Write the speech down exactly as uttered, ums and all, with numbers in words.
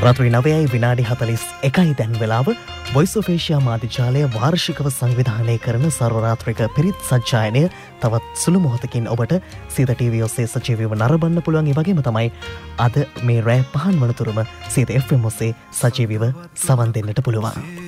රාත්‍රී නවයයි විනාඩි හතළිස් එකයි දැන් වෙලාව. වොයිස් ඔෆ් ඒෂියා මාධ්‍යාලය වාර්ෂිකව සංවිධානය කරන සර්වරාත්‍රික පිරිත් සජ්ජායනය තවත් සුළු මොහොතකින් ඔබට සීත ටීවී ඔස්සේ සජීවීව නරඹන්න පුළුවන්. ඒ වගේම තමයි අද මේ රෑ පහන් වනතුරුම සීත එෆ් එම් ඔස්සේ සජීවීව සවන් දෙන්නට පුළුවන්.